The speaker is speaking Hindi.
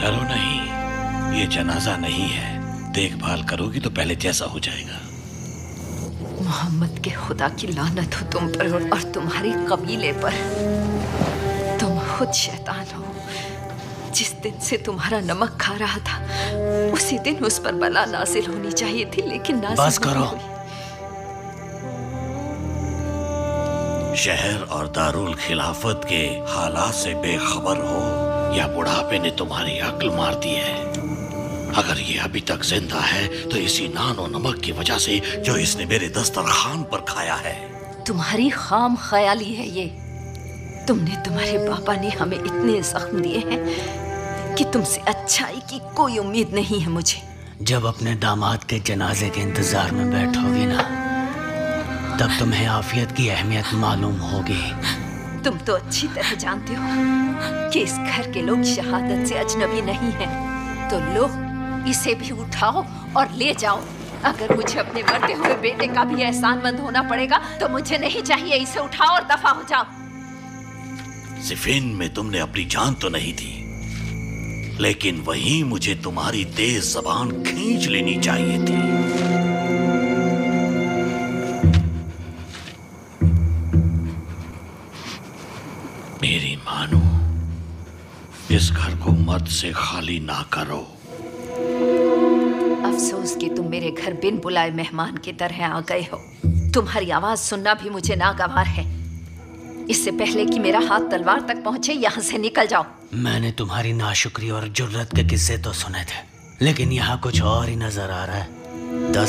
डरो नहीं, ये जनाजा नहीं है। देखभाल करोगी तो पहले जैसा हो जाएगा। मोहम्मद के खुदा की लानत हो तुम पर और तुम्हारे कबीले पर। तुम खुद शैतान हो। जिस दिन से तुम्हारा नमक खा रहा था उसी दिन उस पर बला नाजिल होनी चाहिए थी, लेकिन नाजिल बस करो। शहर और दारुल खिलाफत के हालात से बेखबर हो या बुढ़ापे ने तुम्हारी अक्ल मार दी है। अगर ये अभी तक जिंदा है तो इसी नान और नमक की वजह से जो इसने मेरे दस्तरखान पर खाया है। तुम्हारी खाम ख्याली है ये। तुम्हारे पापा ने हमें इतने जख्म दिए हैं कि तुमसे अच्छाई की कोई उम्मीद नहीं है मुझे। जब अपने दामाद के जनाजे के इंतजार में बैठोगी ना, तब तुम्हें आफियत की अहमियत मालूम होगी। तुम तो अच्छी तरह जानते हो कि इस घर के लोग शहादत से अजनबी नहीं हैं। तो लो, इसे भी उठाओ और ले जाओ। अगर मुझे अपने मरते हुए बेटे का भी एहसानमंद होना पड़ेगा तो मुझे नहीं चाहिए। इसे उठाओ और दफा हो जाओ। सिफिन में तुमने अपनी जान तो नहीं दी, लेकिन वहीं मुझे तुम्हारी तेज जबान खींच लेनी चाहिए थी। मेरी मानो, इस घर को मर्द से खाली ना करो। अफसोस कि तुम मेरे घर बिन बुलाए मेहमान की तरह आ गए हो। तुम्हारी आवाज सुनना भी मुझे नागवार है। इससे पहले कि मेरा हाथ तलवार तक पहुंचे, यहाँ से निकल जाओ। मैंने तुम्हारी नाशुक्री और जुर्रत के किस्से तो सुने थे, लेकिन यहाँ कुछ और ही नजर आ रहा है।